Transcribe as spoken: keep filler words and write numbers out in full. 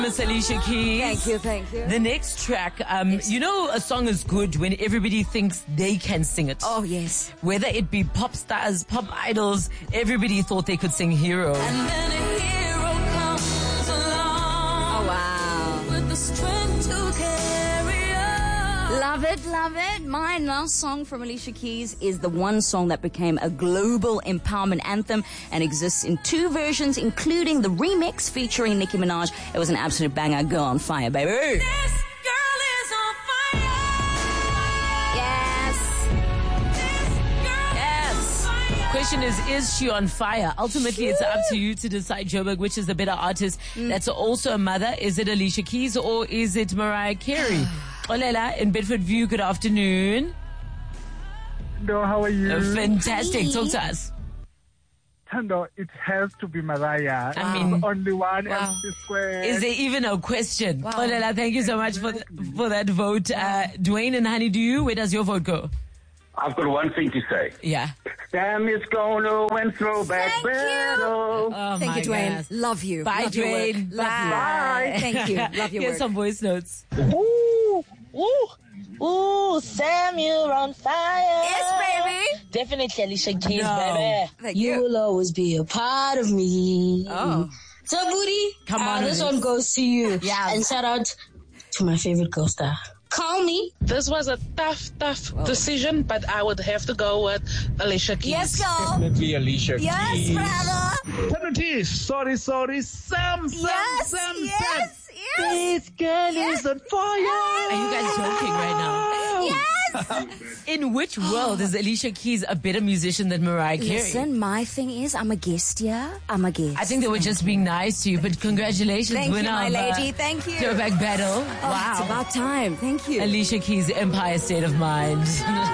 Miss Alicia Keys. Thank you, thank you. The next track, um, Yes. you know, a song is good when everybody thinks they can sing it. Oh, yes. Whether it be pop stars, pop idols, everybody thought they could sing Hero. And then a hero comes along. Oh, wow. With the strength to carry on. Love it, love it. My last song from Alicia Keys is the one song that became a global empowerment anthem and exists in two versions, including the remix featuring Nicki Minaj. It was an absolute banger. Girl on Fire, baby. This girl is on fire. Yes. This girl Yes. is on fire. Question is, is she on fire? Ultimately, it's up to you to decide, Joburg, which is the better artist. That's also a mother. Is it Alicia Keys or is it Mariah Carey? Olela in Bedford View, good afternoon. Hello, how are you? Uh, fantastic. Hi. Talk to us. Hello, it has to be Mariah. I It's mean- the only one, Wow. M C squared. Is there even a question? Wow. Olela, thank you so much for th- for that vote. Uh, Dwayne and Honeydew, where does your vote go? I've got one thing to say. Yeah. Damn, it's gonna win throwback Thank you. battle. Oh Thank my you, Dwayne. gosh. Love you. Bye, Love your work. Dwayne. Love you. Bye. Thank you. Love your Here's work. some voice notes. Ooh, ooh, ooh, Sam, you're on fire. Yes, baby. Definitely Alicia Keys, No. baby. Thank you. you. will always be a part of me. Oh. So, Booty, Come uh, on this with one it. goes to you. Yeah. And shout out to my favorite girl star. Call me. This was a tough, tough decision, but I would have to go with Alicia Keys. Yes, girl. Definitely Alicia Yes, Keys. brother. Penalty. Sorry, sorry. Sam, Sam, Yes, Sam, Sam. yes, yes. This girl is on fire. Are you guys joking right now? Yes. In which world is Alicia Keys a better musician than Mariah Carey? Listen, my thing is, I'm a guest here. I'm a guest. I think they were just being nice to you, but congratulations, Thank you, winner my of, uh, lady. Thank you. Throwback Battle. Oh, Wow. It's about time. Thank you. Alicia Keys' Empire State of Mind.